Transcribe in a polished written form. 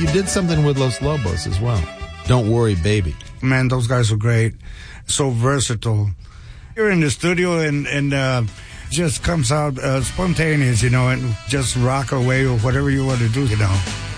you did something with Los Lobos as well. Don't Worry, Baby. Man, those guys were great. So versatile. You're in the studio and just comes out spontaneous, and just rock away or whatever you want to do,